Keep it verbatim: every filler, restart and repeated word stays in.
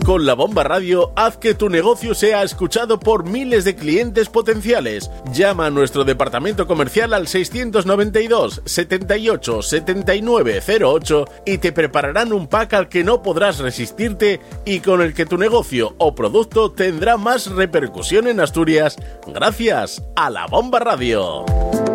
Con La Bomba Radio, haz que tu negocio sea escuchado por miles de clientes potenciales. Llama a nuestro departamento comercial al seiscientos noventa y dos, setenta y ocho, setenta y nueve cero ocho y te prepararán un pack al que no podrás resistirte y con el que tu negocio o producto tendrá más repercusión en Asturias gracias a La Bomba Radio.